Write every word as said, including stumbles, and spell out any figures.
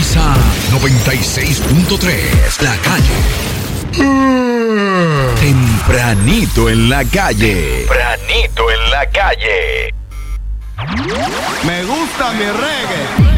Salsa noventa y seis punto tres, La Calle. Tempranito en la calle. Tempranito en la calle. Me gusta mi reggae.